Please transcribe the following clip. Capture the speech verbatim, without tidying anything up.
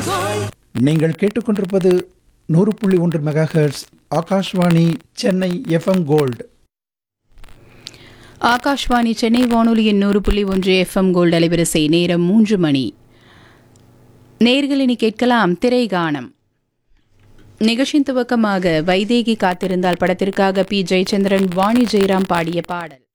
நீங்கள் கேட்டுக்கொண்டிருப்பது நூறு புள்ளி ஒன்று mega hertz Akashvani Chennai FM gold. Akashvani Chennai வானொலியின் நூறு புள்ளி ஒன்று எஃப்எம் கோல்டு அலைவரிசை. நேரம் மூன்று மணி. நேர்களினி கேட்கலாம் திரைகானம். நிகழ்ச்சியின் துவக்கமாக வைதேகி காத்திருந்தால் படத்திற்காக பி ஜெயச்சந்திரன், வாணி ஜெயராம் பாடிய பாடல்.